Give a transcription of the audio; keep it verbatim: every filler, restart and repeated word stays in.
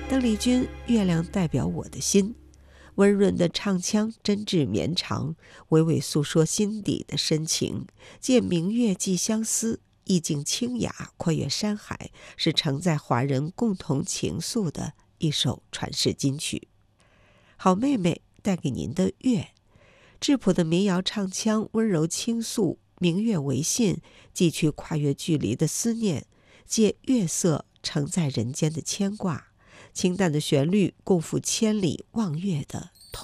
邓丽君《月亮代表我的心》，温润的唱腔真挚绵长，娓娓诉说心底的深情。借明月寄相思，意境清雅，跨越山海，是承载华人共同情愫的一首传世金曲。好妹妹带给您的月，质朴的民谣唱腔，温柔倾诉，明月为信，寄去跨越距离的思念，借月色承载人间的牵挂。清淡的旋律共赴千里望月的